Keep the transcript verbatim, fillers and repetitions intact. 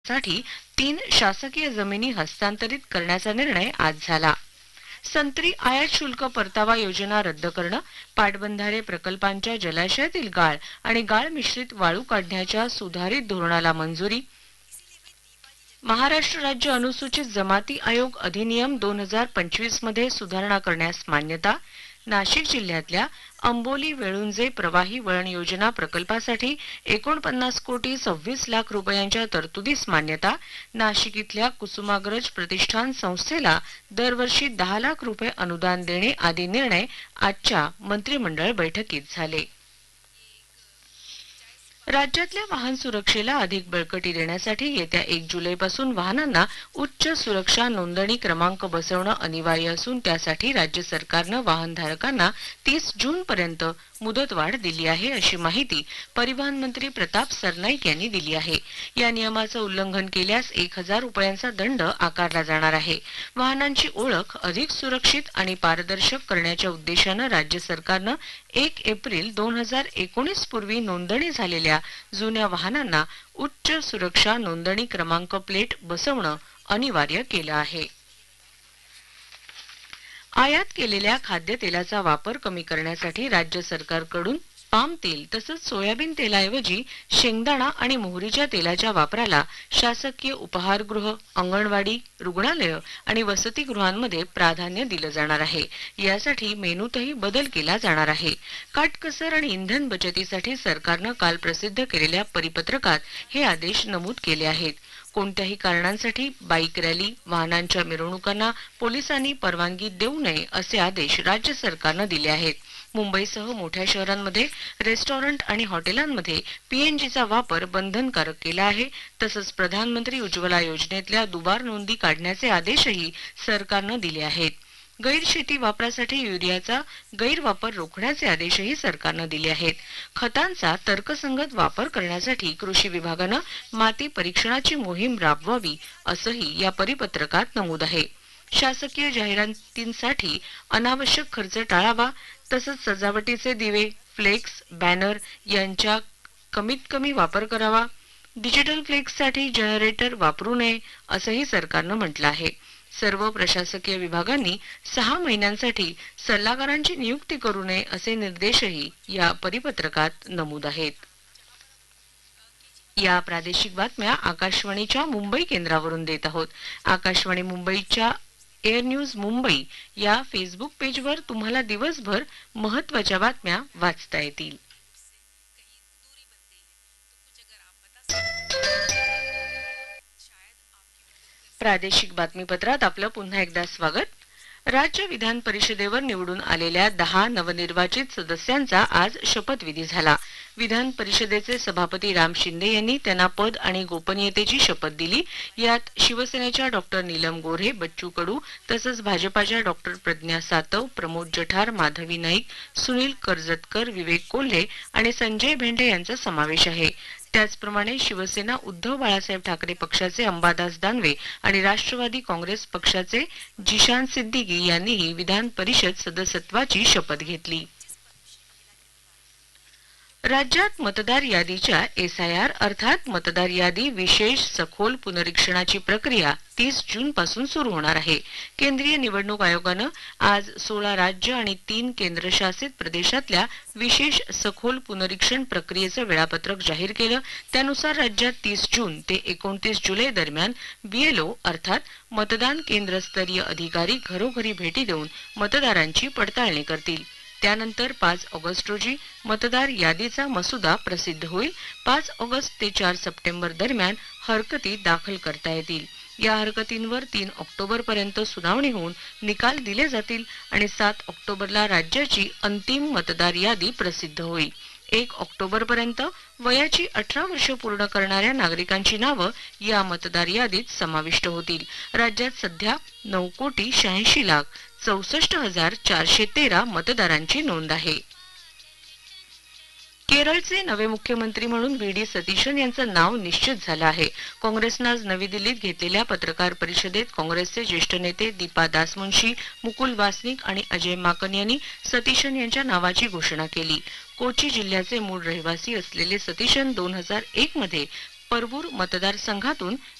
साठी तीन शासकीय जमिनी हस्तांतरित करण्याचा निर्णय आज झाला. संत्री आयात शुल्क परतावा योजना रद्द करणं, पाटबंधारे प्रकल्पांच्या जलाशयातील गाळ आणि गाळ मिश्रित वाळू काढण्याच्या सुधारित धोरणाला मंजुरी. महाराष्ट्र राज्य अनुसूचित जमाती आयोग अधिनियम दोन हजार पंचवीस मध्ये सुधारणा करण्यास मान्यता. नाशिक जिल्ह्यातल्या अंबोली वेळुंजे प्रवाही वळण योजना प्रकल्पासाठी एकोणपन्नास कोटी सव्वीस लाख रुपयांच्या तरतुदीस मान्यता. नाशिक इथल्या कुसुमाग्रज प्रतिष्ठान संस्थेला दरवर्षी दहा लाख रुपये अनुदान देणे आदी निर्णय आजच्या मंत्रिमंडळ बैठकीत झाले. राज्यातल्या वाहन सुरक्षेला अधिक बळकटी देण्यासाठी येत्या एक जुलैपासून वाहनांना उच्च सुरक्षा नोंदणी क्रमांक बसवणं अनिवार्य असून त्यासाठी राज्य सरकारनं वाहनधारकांना तीस जून पर्यंत मुदतवाढ दिली आहे, अशी माहिती परिवहन मंत्री प्रताप सरनाईक यांनी दिली आहे. या नियमाचं उल्लंघन केल्यास एक हजार रुपयांचा दंड आकारला जाणार आहे. वाहनांची ओळख अधिक सुरक्षित आणि पारदर्शक करण्याच्या उद्देशानं राज्य सरकारनं एक एप्रिल दोन हजार एकोणीस पूर्वी नोंदणी झालेल्या जुन्या वाहनांना उच्च सुरक्षा नोंदणी क्रमांक प्लेट बसवणं अनिवार्य केलं आहे. आयात केलेल्या खाद्यतेलाचा वापर कमी करण्यासाठी राज्य सरकारकडून पाम तेल तसंच सोयाबीन तेलाऐवजी शेंगदाणा आणि मोहरीच्या तेलाच्या वापराला शासकीय उपहारगृह, अंगणवाडी, रुग्णालय आणि वसतिगृहांमध्ये प्राधान्य दिलं जाणार आहे. यासाठी मेनूतही बदल केला जाणार आहे. काटकसर आणि इंधन बचतीसाठी सरकारनं काल प्रसिद्ध केलेल्या परिपत्रकात हे आदेश नमूद केले आहेत. कोणत्याही कारणांसाठी बाईक रॅली, वाहनांच्या मिरवणुकांना पोलिसांनी परवानगी देऊ नये असे आदेश राज्य सरकारनं दिले आहेत. मुंबईसह मोठ्या शहरांमध्ये रेस्टॉरंट आणि हॉटेलांमध्ये पीएनजीचा वापर बंधनकारक केला आहे. तसंच प्रधानमंत्री उज्ज्वला योजनेतल्या दुबार नोंदी काढण्याचे आदेशही सरकारनं दिले आहेत. गैरशेती वापरासाठी युरियाचा गैरवापर रोखण्याचे आदेशही सरकारनं दिले आहेत. खतांचा तर्कसंगत वापर करण्यासाठी कृषी विभागानं माती परीक्षणाची मोहीम राबवावी असंही या परिपत्रकात नमूद आहे. शासकीय जाहिरातींसाठी अनावश्यक खर्च टाळावा. तसंच सजावटीचे दिवे, फ्लेक्स, बॅनर यांचा कमीत कमी वापर करावा. डिजिटल फ्लेक्ससाठी जनरेटर वापरू नये असंही सरकारनं म्हटलं आहे. सर्व प्रशासकीय विभागांनी सहा महिन्यांसाठी सल्लागारांची नियुक्ती करू नये असे निर्देशही या परिपत्रकात नमूद आहेत. या प्रादेशिक बातम्या आकाशवाणीच्या मुंबई केंद्रावरून देत आहोत. आकाशवाणी मुंबईच्या एअर न्यूज मुंबई या फेसबुक पेजवर तुम्हाला दिवसभर महत्त्वाच्या बातम्या वाचता येतील. प्रादेशिक बातमीपत्रात आपलं पुन्हा एकदा स्वागत. राज्य विधान परिषदेवर निवडून आलेल्या दहा नवनिर्वाचित सदस्यांचा आज शपथविधी झाला. विधान परिषदेचे सभापती राम शिंदे यांनी त्यांना पद आणि गोपनीयतेची शपथ दिली. यात शिवसेनेच्या डॉक्टर नीलम गोऱ्हे, बच्चू कडू तसंच भाजपाच्या डॉक्टर प्रज्ञा सातव, प्रमोद जठार, माधवी नाईक, सुनील कर्जतकर, विवेक कोल्हे आणि संजय भेंडे यांचा समावेश आहे. त्याचप्रमाणे शिवसेना उद्धव बाळासाहेब ठाकरे पक्षाचे अंबादास दानवे आणि राष्ट्रवादी काँग्रेस पक्षाचे जिशान सिद्दीकी यांनीही विधान परिषद सदस्यत्वाची शपथ घेतली. राज्यात मतदार यादीच्या एसआयआर अर्थात मतदार यादी विशेष सखोल पुनरीक्षणाची प्रक्रिया तीस जून पासून सुरू होणार आहे. केंद्रीय निवडणूक आयोगानं आज सोळा राज्य आणि तीन केंद्रशासित प्रदेशातल्या विशेष सखोल पुनरीक्षण प्रक्रियेचं वेळापत्रक जाहीर केलं. त्यानुसार राज्यात तीस जून ते एकोणतीस जुलै दरम्यान बीएलओ अर्थात मतदान केंद्रस्तरीय अधिकारी घरोघरी भेटी देऊन मतदारांची पडताळणी करतील. त्यानंतर पाच ऑगस्ट रोजी मतदार यादीचा मसुदा प्रसिद्ध होईल. पाच ऑगस्ट ते चार सप्टेंबर दरम्यान हरकती दाखल करता येतील. या हरकतींवर तीन ऑक्टोबर पर्यंत सुनावणी होऊन निकाल दिले जातील आणि सात ऑक्टोबरला राज्याची अंतिम मतदार यादी प्रसिद्ध होईल. एक ऑक्टोबर पर्यंत वयाची अठरा वर्ष पूर्ण करणाऱ्या नागरिकांची नावं या मतदार यादीत समाविष्ट होतील. राज्यात सध्या नऊ कोटी शहाऐंशी लाख चौसष्ट हजार चारशे तेरा मतदारांची नोंद आहे. केरळचे नवे मुख्यमंत्री म्हणून व्ही डी सतीशन यांचं नाव निश्चित झालं आहे. काँग्रेसनं आज नवी दिल्लीत घेतलेल्या पत्रकार परिषदेत काँग्रेसचे ज्येष्ठ नेते दीपा दासमुन्शी, मुकुल वासनिक आणि अजय माकन यांनी सतीशन यांच्या नावाची घोषणा केली. कोची जिल्ह्याचे मूळ रहिवासी असलेले सतीशन दोन हजार एक मध्ये परवूर मतदारसंघातून